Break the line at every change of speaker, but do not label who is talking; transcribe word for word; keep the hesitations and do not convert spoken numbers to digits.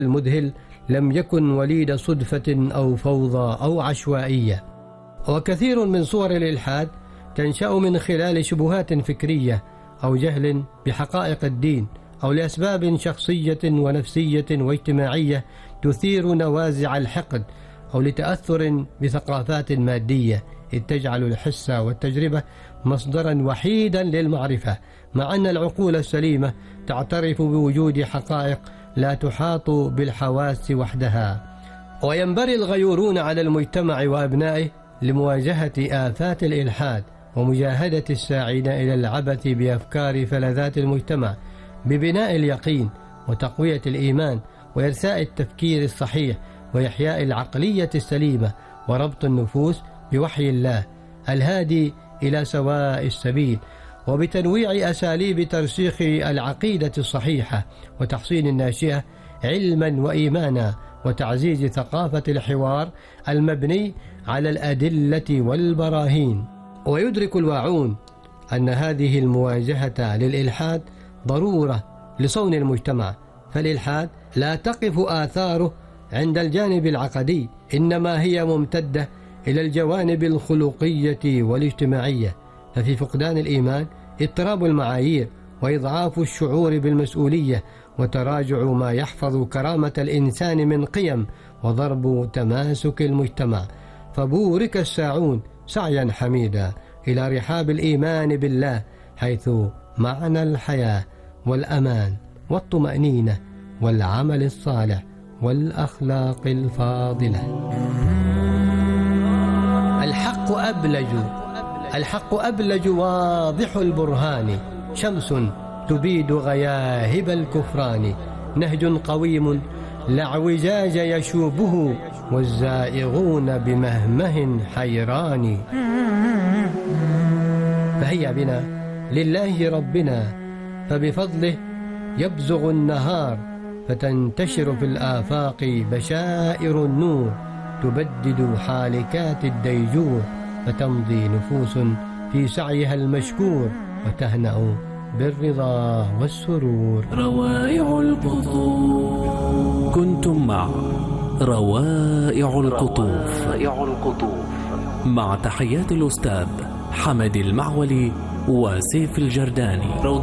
المذهل لم يكن وليد صدفة أو فوضى أو عشوائية. وكثير من صور الإلحاد تنشأ من خلال شبهات فكرية أو جهل بحقائق الدين، أو لأسباب شخصية ونفسية واجتماعية تثير نوازع الحقد، أو لتأثر بثقافات مادية إذ تجعل الحس والتجربة مصدرا وحيدا للمعرفة، مع أن العقول السليمة تعترف بوجود حقائق لا تحاط بالحواس وحدها. وينبري الغيورون على المجتمع وأبنائه لمواجهة آفات الإلحاد ومجاهدة الساعين إلى العبث بأفكار فلذات المجتمع ببناء اليقين وتقوية الإيمان وإرساء التفكير الصحيح وإحياء العقلية السليمة وربط النفوس بوحي الله الهادي إلى سواء السبيل، وبتنويع أساليب ترسيخ العقيدة الصحيحة وتحصين الناشئة علما وإيمانا، وتعزيز ثقافة الحوار المبني على الأدلة والبراهين. ويدرك الواعون أن هذه المواجهة للإلحاد ضرورة لصون المجتمع، فالإلحاد لا تقف آثاره عند الجانب العقدي، إنما هي ممتدة إلى الجوانب الخلقية والاجتماعية، ففي فقدان الإيمان اضطراب المعايير وإضعاف الشعور بالمسؤولية وتراجع ما يحفظ كرامة الإنسان من قيم وضرب تماسك المجتمع. فبورك الساعون سعيا حميدا إلى رحاب الإيمان بالله، حيث معنى الحياة والأمان والطمأنينة والعمل الصالح والأخلاق الفاضلة. الحق أبلج الحق أبلج واضح البرهان، شمس تبيد غياهب الكفران، نهج قويم لا اعوجاج يشوبه، والزائغون بمهمه حيران. فهيا بنا لله ربنا، فبفضله يبزغ النهار، فتنتشر في الآفاق بشائر النور، تبدد حالكات الديجور، فتمضي نفوس في سعيها المشكور، وتهنأ بالرضا والسرور.
روائع القطوف. كنتم مع روائع القطوف مع تحيات الأستاذ حمد المعولي وسيف الجرداني.